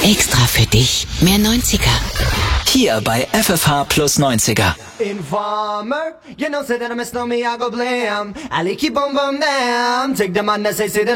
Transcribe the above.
Extra für dich. Mehr 90er. Hier bei FFH plus 90er. Informer, you know, say that I miss no me, I go blam. I like keep on bum down. Take the man that say that